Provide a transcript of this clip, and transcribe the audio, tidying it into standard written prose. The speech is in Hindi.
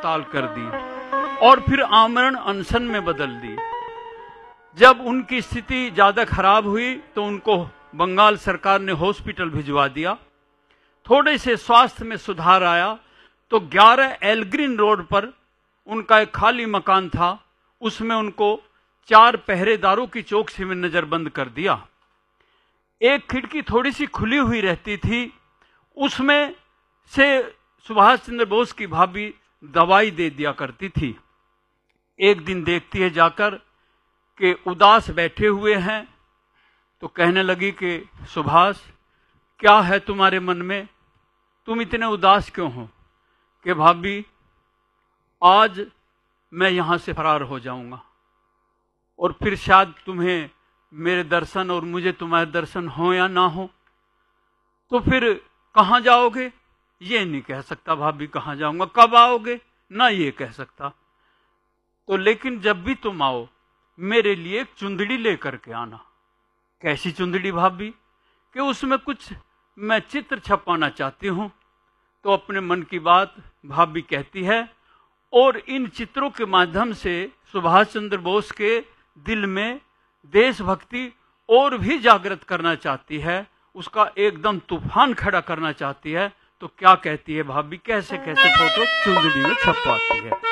हड़ताल कर दी और फिर आमरण अनशन में बदल दी। जब उनकी स्थिति ज्यादा खराब हुई तो उनको बंगाल सरकार ने हॉस्पिटल भिजवा दिया। थोड़े से स्वास्थ्य में सुधार आया तो 11 एलग्रीन रोड पर उनका एक खाली मकान था, उसमें उनको 4 पहरेदारों की चौकसी में नजरबंद कर दिया। एक खिड़की थोड़ी सी खुली हुई रहती थी, उसमें से सुभाष चंद्र बोस की भाभी दवाई दे दिया करती थी। एक दिन देखती है जाकर कि उदास बैठे हुए हैं, तो कहने लगी कि सुभाष, क्या है तुम्हारे मन में, तुम इतने उदास क्यों हो? कि भाभी, आज मैं यहां से फरार हो जाऊंगा और फिर शायद तुम्हें मेरे दर्शन और मुझे तुम्हारे दर्शन हो या ना हो, तो फिर कहां जाओगे? ये नहीं कह सकता भाभी कहां जाऊंगा। कब आओगे? ना ये कह सकता। तो लेकिन जब भी तुम आओ मेरे लिए एक चुंदड़ी लेकर के आना। कैसी चुंदड़ी भाभी? कि उसमें कुछ मैं चित्र छपाना चाहती हूं। तो अपने मन की बात भाभी कहती है और इन चित्रों के माध्यम से सुभाष चंद्र बोस के दिल में देशभक्ति और भी जागृत करना चाहती है, उसका एकदम तूफान खड़ा करना चाहती है। तो क्या कहती है भाभी, कैसे कैसे फोटो चुंदड़ी में छपवाती है।